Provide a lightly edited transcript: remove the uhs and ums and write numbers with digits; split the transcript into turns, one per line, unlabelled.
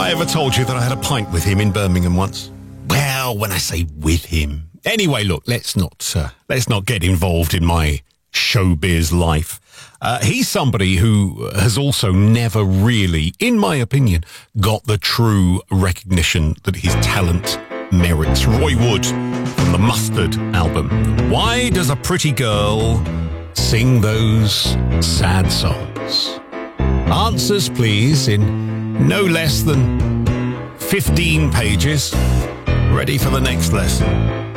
I ever told you that I had a pint with him in Birmingham once? Well, when I say with him. Anyway, look, let's not get involved in my showbiz life. He's somebody who has also never really, in my opinion, got the true recognition that his talent merits. Roy Wood from the Mustard album. Why does a pretty girl sing those sad songs? Answers, please, in no less than 15 pages. Ready for the next lesson.